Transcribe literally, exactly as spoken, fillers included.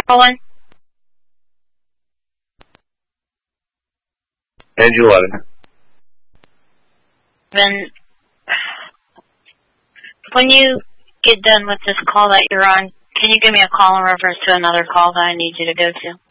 calling? Angel eleven. Then, when you get done with this call that you're on, can you give me a call in reference to another call that I need you to go to?